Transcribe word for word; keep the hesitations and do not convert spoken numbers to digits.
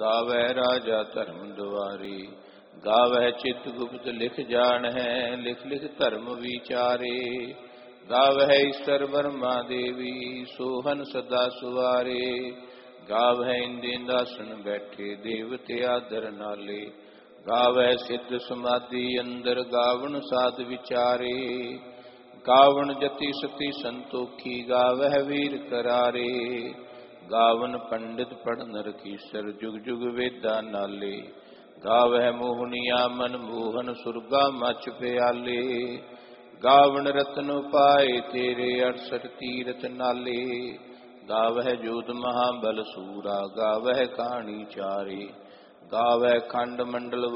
ਗਾਵੈ ਰਾਜਾ ਧਰਮ ਦੁਆਰੀ। ਗਾਵੈ ਚਿਤ ਗੁਪਤ ਲਿਖ ਜਾਣ ਹੈ, ਲਿਖ ਲਿਖ ਧਰਮ ਵਿਚਾਰੇ। ਗਾਵੈ ਈਸ਼ਰ ਬਰਮਾ ਦੇਵੀ, ਸੋਹਨ ਸਦਾ ਸੁਵਾਰੇ। ਗਾਵੈ ਇੰਦੇ ਦਾਸਨ ਬੈਠੇ, ਦੇਵਤੇ ਆਦਰ ਨਾਲੇ। ਗਾਵੈ ਸਿੱਧ ਸਮਾਧੀ ਅੰਦਰ, ਗਾਵਨ ਸਾਧ ਵਿਚਾਰੇ। ਗਾਵਨ ਜਤੀ ਸਤੀ ਸੰਤੋਖੀ, ਗਾਵੈ ਵੀਰ ਕਰਾਰੇ। ਗਾਵਨ ਪੰਡਿਤ ਪੜ੍ਹਨ ਰਖੀਸਰ, ਜੁਗ ਜੁਗ ਵੇਦਾਂ ਨਾਲੇ। ਗਾਵੈ ਮੋਹਨੀਆ ਮਨ ਮੋਹਨ, ਸੁਰਗਾ ਮਚ ਪਿਆਲੇ। ਗਾਵਨ ਰਤਨ ਪਾਏ ਤੇਰੇ, ਅੜਸਠ ਤੀਰਥ ਨਾਲੇ। ਗਾਵੈ ਜੋਤ ਮਹਾਬਲ ਸੂਰਾ, ਗਾਵੈ ਕਾਣੀ ਚਾਰੇ। ਗਾਵੈ ਖੰਡ ਮੰਡਲ